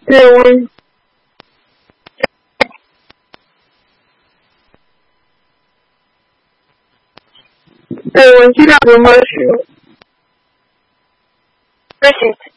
对，我知道如何使用。 Perfect.